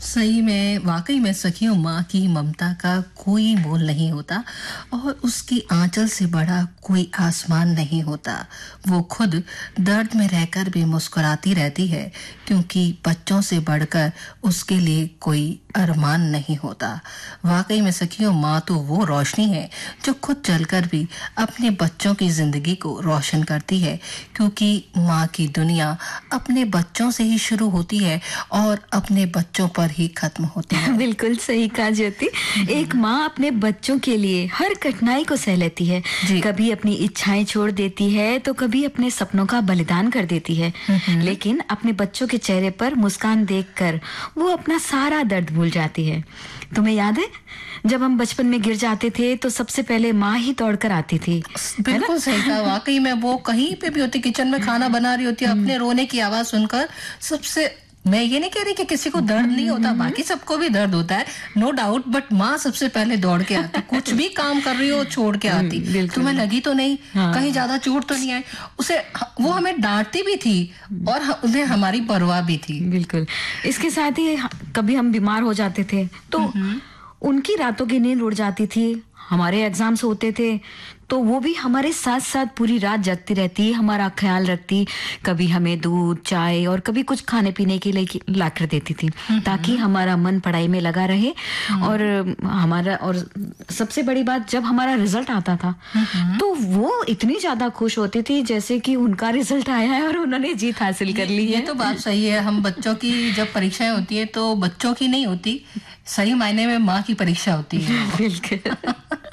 सही में, वाक़ई में सखियों, माँ की ममता का कोई मोल नहीं होता और उसकी आँचल से बड़ा कोई आसमान नहीं होता। वो खुद दर्द में रहकर भी मुस्कुराती रहती है क्योंकि बच्चों से बढ़कर उसके लिए कोई अरमान नहीं होता। वाक़ई में सखियों, माँ तो वो रोशनी है जो खुद जलकर भी अपने बच्चों की ज़िंदगी को रोशन करती है, क्योंकि माँ की दुनिया अपने बच्चों से ही शुरू होती है और अपने बच्चों पर ही खत्म होती है। बिल्कुल सही कहा ज्योति। एक माँ अपने बच्चों के लिए हर कठिनाई को सह लेती है। जी। कभी अपनी इच्छाएं छोड़ देती है तो कभी अपने सपनों का बलिदान कर देती है, लेकिन अपने बच्चों के चेहरे पर मुस्कान देखकर वो अपना सारा दर्द भूल जाती है। तुम्हें याद है जब हम बचपन में गिर जाते थे तो सबसे पहले माँ ही दौड़कर आती थी, है ना? बिल्कुल सही कहा। वाकई में वो कहीं पे भी होती, किचन में खाना बना रही होती, अपने रोने की आवाज सुनकर सबसे, मैं ये नहीं कह रही कि किसी को दर्द नहीं होता, बाकी सबको भी दर्द होता है, नो डाउट, बट माँ सबसे पहले दौड़ के आती, कुछ भी काम कर रही हो छोड़ के आती। बिल्कुल। तुम्हें लगी तो नहीं, कहीं ज्यादा चोट तो नहीं आई, उसे वो हमें डांटती भी थी और उन्हें हमारी परवाह भी थी। बिल्कुल। इसके साथ ही कभी हम बीमार हो जाते थे तो उनकी रातों की नींद उड़ जाती थी। हमारे एग्जाम्स होते थे तो वो भी हमारे साथ साथ पूरी रात जगती रहती, हमारा ख्याल रखती, कभी हमें दूध, चाय और कभी कुछ खाने पीने के लिए लाकर देती थी ताकि हमारा मन पढ़ाई में लगा रहे। और सबसे बड़ी बात, जब हमारा रिजल्ट आता था तो वो इतनी ज्यादा खुश होती थी जैसे कि उनका रिजल्ट आया है और उन्होंने जीत हासिल कर ली है। ये तो बात सही है। हम बच्चों की जब परीक्षाएं होती है तो बच्चों की नहीं होती, सही मायने में माँ की परीक्षा होती है। बिल्कुल।